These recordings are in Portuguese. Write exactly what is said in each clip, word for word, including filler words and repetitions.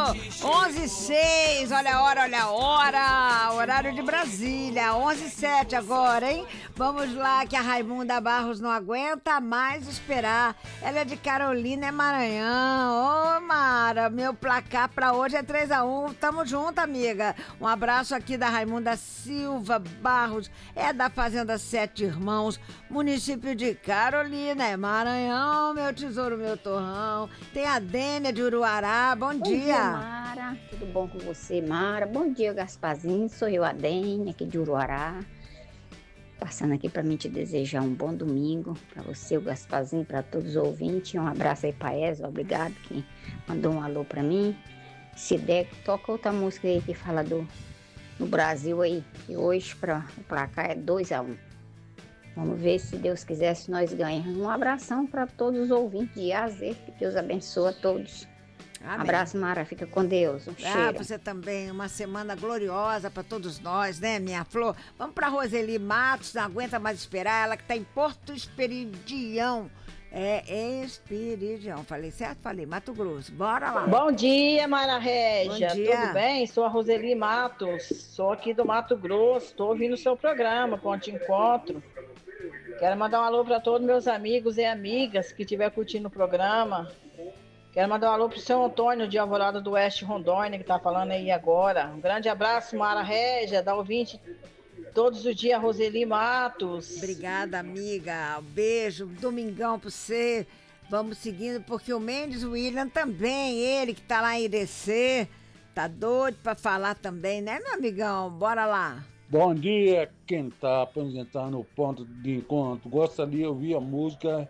onze e seis, olha a hora, olha a hora. Horário de Brasília, onze e sete agora, hein? Vamos lá que a Raimunda Barros não aguenta mais esperar. Ela é de Carolina, é Maranhão. Ô, Mara, meu placar pra hoje é três a um. Tamo junto, amiga. Um abraço aqui da Raimunda Silva Barros, é da Fazenda Sete Irmãos, município de Carolina, é Maranhão, meu tesouro, meu torrão. Tem a Dênia de Uruará, bom, bom dia. Bom dia, Mara. Tudo bom com você, Mara? Bom dia, Gasparzinho. Sou eu, a Dênia, aqui de Uruará. Passando aqui para mim te desejar um bom domingo para você, o Gasparzinho, para todos os ouvintes. Um abraço aí para Eza, obrigado que mandou um alô para mim. Se der, toca outra música aí que fala do no Brasil aí. E hoje pra, o placar é dois a um. Vamos ver, se Deus quiser, se nós ganhamos. Um abração para todos os ouvintes de A a Z, que Deus abençoe a todos. Amém. Abraço, Mara, fica com Deus, um ah, cheiro. Você também, uma semana gloriosa para todos nós, né, minha flor? Vamos para Roseli Matos, não aguenta mais esperar, ela que tá em Porto Esperidião. É Esperidião, falei certo? Falei, Mato Grosso, bora lá. Bom dia, Mara Régia, bom dia. Tudo bem? Sou a Roseli Matos, sou aqui do Mato Grosso, estou ouvindo o seu programa, Ponto Encontro. Quero mandar um alô para todos meus amigos e amigas que estiver curtindo o programa. Quero mandar um alô pro seu Antônio de Alvorada do Oeste, Rondônia, que tá falando aí agora. Um grande abraço, Mara Régia, da ouvinte todos os dias, Roseli Matos. Obrigada, amiga. Beijo, domingão pra você. Vamos seguindo, porque o Mendes William também, ele que tá lá em Irecê, tá doido pra falar também, né, meu amigão? Bora lá. Bom dia, quem tá apresentando o Ponto de Encontro. Gostaria de ouvir a música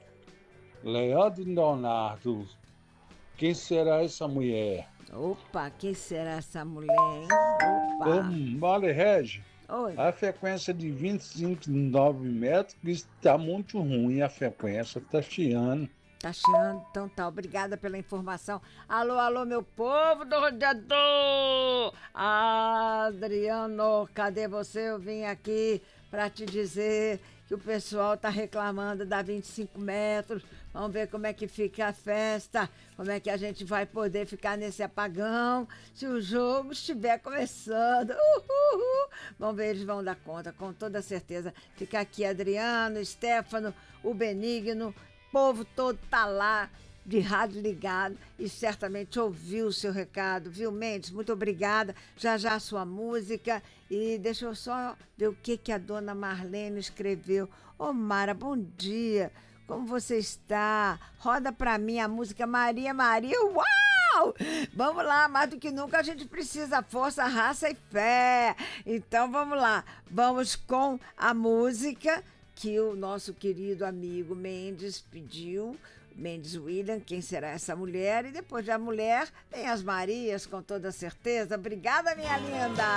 Leandro Leonardo. Quem será essa mulher? Opa, quem será essa mulher, hein? Opa. Ô, Mara Régia, Oi. A frequência de vinte e cinco vírgula nove metros está muito ruim, a frequência está chiando. Tá chiando, então tá. Obrigada pela informação. Alô, alô, meu povo do rodeador! Adriano, cadê você? Eu vim aqui pra te dizer que o pessoal tá reclamando da vinte e cinco metros. Vamos ver como é que fica a festa, como é que a gente vai poder ficar nesse apagão, se o jogo estiver começando. Uhul. Vamos ver, eles vão dar conta, com toda certeza. Fica aqui Adriano, Stefano, o Benigno, o povo todo tá lá, de rádio ligado, e certamente ouviu o seu recado, viu, Mendes? Muito obrigada. Já já a sua música. E deixa eu só ver o que, que a dona Marlene escreveu. Ô, Mara, bom dia. Como você está? Roda pra mim a música Maria, Maria. Uau! Vamos lá, mais do que nunca a gente precisa força, raça e fé. Então vamos lá. Vamos com a música que o nosso querido amigo Mendes pediu, Mendes William, quem será essa mulher? E depois da mulher, tem as Marias, com toda certeza. Obrigada, minha linda!